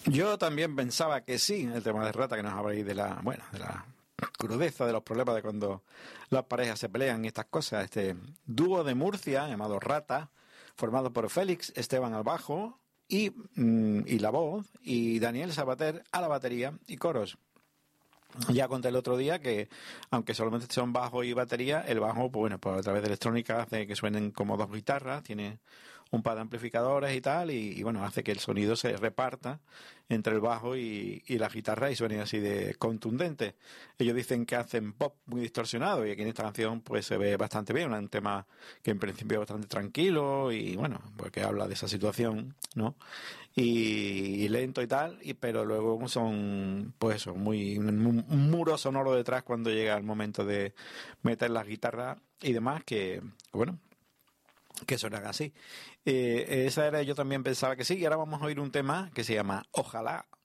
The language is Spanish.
Yo también pensaba que sí, el tema de Rata, que nos habláis de la crudeza, de los problemas de cuando las parejas se pelean y estas cosas. Este dúo de Murcia, llamado Rata, formado por Félix Esteban al bajo y la voz, y Daniel Sabater a la batería y coros. Ya conté el otro día que, aunque solamente son bajo y batería, el bajo, pues bueno, pues a través de electrónica hace que suenen como dos guitarras, tiene un par de amplificadores y tal, y bueno, hace que el sonido se reparta entre el bajo y la guitarra y suene así de contundente. Ellos dicen que hacen pop muy distorsionado y aquí en esta canción pues se ve bastante bien, un tema que en principio es bastante tranquilo y bueno, porque habla de esa situación, ¿no? Y lento y tal, pero luego son pues eso, un muro sonoro detrás cuando llega el momento de meter las guitarras y demás que bueno, que suenan así. Esa era, yo también pensaba que sí, y ahora vamos a oír un tema que se llama Ojalá.